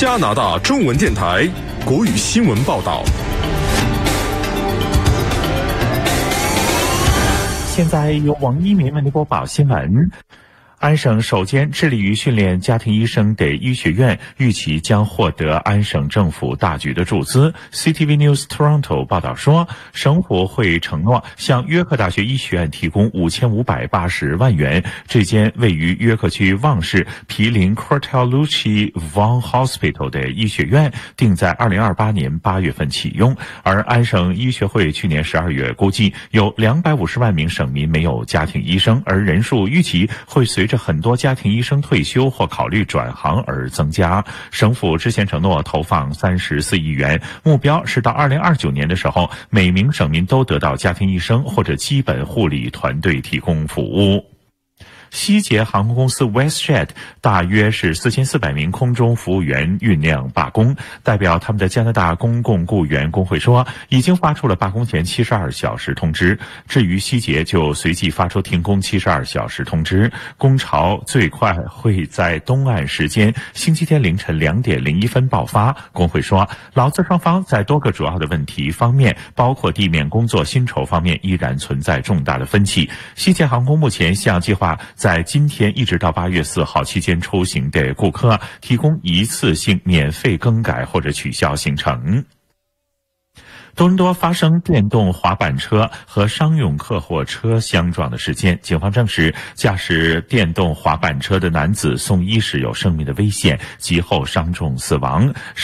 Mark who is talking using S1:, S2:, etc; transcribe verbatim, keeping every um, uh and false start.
S1: 加拿大中文电台国语新闻报道。
S2: 现在由王一鸣为您播报新闻。安省首间致力于训练家庭医生的医学院预期将获得安省政府大举的注资。C T V News Toronto 报道说，省府会承诺向约克大学医学院提供五千五百八十万元。这间位于约克区旺市毗邻 Cortellucci Vaughan Hospital 的医学院定在二零二八年八月份启用。而安省医学会去年十二月估计有两百五十万名省民没有家庭医生，而人数预期会随着很多家庭医生退休或考虑转行而增加。省府之前承诺投放三十四亿元，目标是到二零二九年的时候，每名省民都得到家庭医生或者基本护理团队提供服务。西捷航空公司 WestJet 大约是四千四百名空中服务员酝酿罢工，代表他们的加拿大公共雇员工会说，已经发出了罢工前七十二小时通知。至于西捷就随即发出停工七十二小时通知，工潮最快会在东岸时间星期天凌晨两点零一分爆发。工会说，劳资双方在多个主要的问题方面，包括地面工作薪酬方面依然存在重大的分歧。西捷航空目前向计划在今天一直到八月四号期间出行的顾客提供一次性免费更改或者取消行程。多伦多发生电动滑板车和商用客货车相撞的事件，警方证实驾驶电动滑板车的男子送医时有生命的危险，及后伤重死亡。